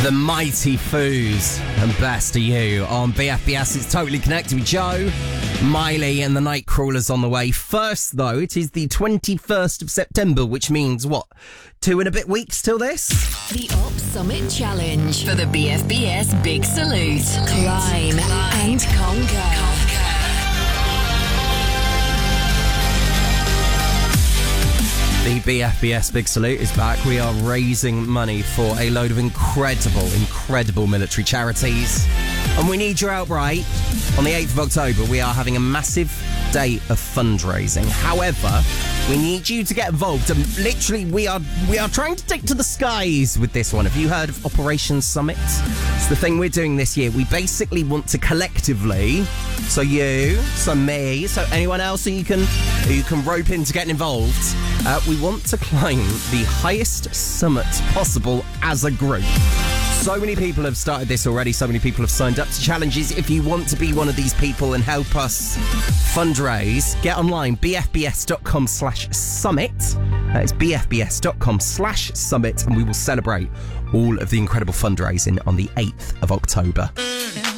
The Mighty Foos and Best of You on BFBS. It's Totally Connected with Joe, Miley and the Nightcrawlers on the way. First, though, it is the 21st of September, which means, what, 2 and a bit weeks till this? The Op Summit Challenge for the BFBS Big Salute. Climb and conquer. The BFBS Big Salute is back. We are raising money for a load of incredible military charities. And we need your help, right? On the 8th of October, we are having a massive day of fundraising. However, we need you to get involved. And literally, we are trying to take to the skies with this one. Have you heard of Operation Summit? It's the thing we're doing this year. We basically want to collectively, so you, so me, so anyone else who you can rope into getting involved, we want to climb the highest summit possible as a group. So many people have started this already. So many people have signed up to challenges. If you want to be one of these people and help us fundraise, get online, bfbs.com/summit. It's bfbs.com/summit, and we will celebrate all of the incredible fundraising on the 8th of October.